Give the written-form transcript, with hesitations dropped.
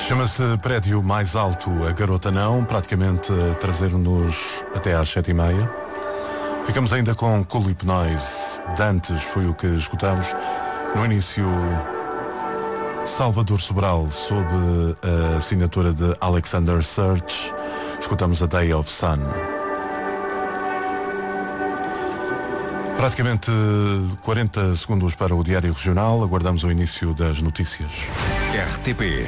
Chama-se Prédio Mais Alto, a Garota Não, praticamente a trazer-nos até às 7h30. Ficamos ainda com Culip Noise. Dantes foi o que escutamos. No início, Salvador Sobral, sob a assinatura de Alexander Search. Escutamos A Day of Sun. Praticamente 40 segundos para o Diário Regional. Aguardamos o início das notícias. RTP